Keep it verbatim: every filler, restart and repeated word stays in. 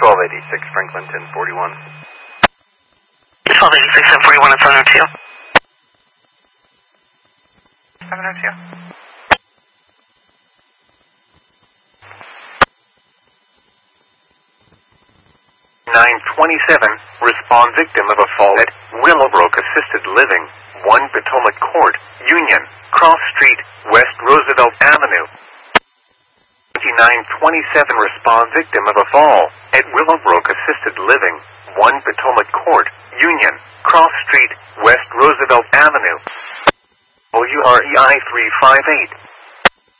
twelve eighty-six, Franklin, ten forty-one. twelve eighty-six, ten forty-one, it's seven oh two. seven oh two. nine twenty-seven, respond victim of a fall at Willowbrook Assisted Living, one Potomac Court, Union, Cross Street, West Roosevelt Avenue. twenty-nine twenty-seven, respond victim of a fall at Willowbrook Assisted Living, one Potomac Court, Union, Cross Street, West Roosevelt Avenue. W R E I three five eight.